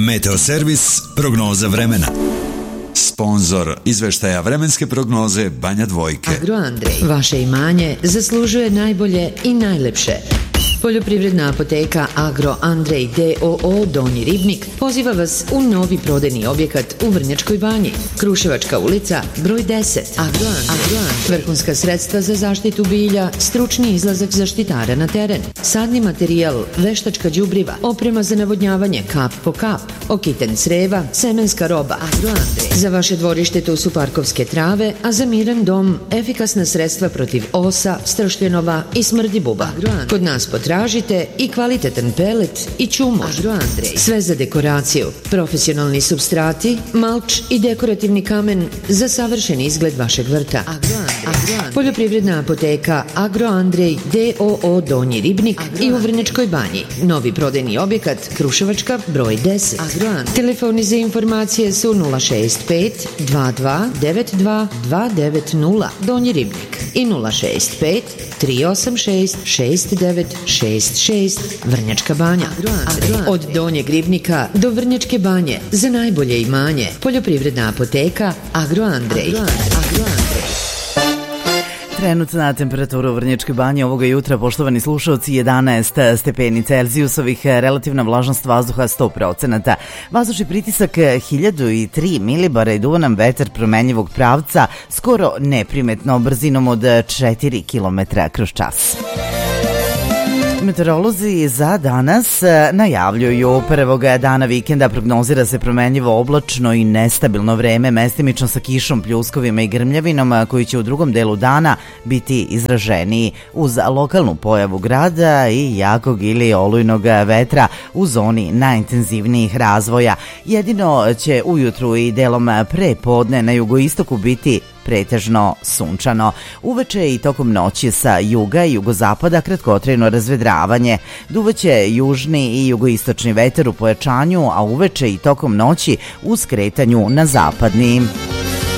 Meteoservis prognoza vremena. Sponzor izveštaja vremenske prognoze Banja Dvojke. Agro Andrej, vaše imanje zaslužuje najbolje i najlepše. Poljoprivredna apoteka Agro Andrej D.O.O. Donji Ribnik poziva vas u novi prodajni objekat u Vrnjačkoj Banji. Kruševačka ulica, broj 10. Agro Andrej. Vrhunska sredstva za zaštitu bilja, stručni izlazak zaštitara na teren, sadni materijal, veštačka đubriva, oprema za navodnjavanje kap po kap, okiten creva, semenska roba. Agro Andrej. Za vaše dvorište tu su parkovske trave, a za miran dom efikasna sredstva protiv osa, stršljenova i smrdi buba. Kod nas potražite i kvalitetan pelet i čumo. Agro Andrej. Sve za dekoraciju, profesionalni supstrati, malč i dekorativni kamen za savršen izgled vašeg vrta. Agro Andrej. Poljoprivredna apoteka Agro Andrej D.O.O. Donji Ribnik i u Vrnjačkoj Banji. Novi prodajni objekat Kruševačka broj 10. Agro Andrej. Telefoni za informacije su 065 22 92 290 Donji Ribnik i 065 386 6966 Vrnjačka Banja. Od Donjeg Ribnika do Vrnjačke Banje za najbolje imanje. Poljoprivredna apoteka Agro Andrej. Trenutna temperatura u Vrnjačkoj Banji ovoga jutra, poštovani slušalci, 11 stepeni Celzijusovih, relativna vlažnost vazduha 100%, vazdušni pritisak 1003 milibara i duva nam vetar promenjivog pravca, skoro neprimetno, brzinom od 4 km kroz čas. Meteorolozi za danas najavljuju prvog dana vikenda prognozira se promenljivo oblačno i nestabilno vreme, mestimično sa kišom, pljuskovima i grmljavinom koji će u drugom delu dana biti izraženiji uz lokalnu pojavu grada i jakog ili olujnog vetra u zoni najintenzivnijih razvoja. Jedino će ujutru i delom pre podne na jugoistoku biti pretežno sunčano. Uveče i tokom noći sa juga i jugozapada kratkotrajno razvedravanje. Duvaće južni i jugoistočni vetar u pojačanju, a uveče i tokom noći u skretanju na zapadni.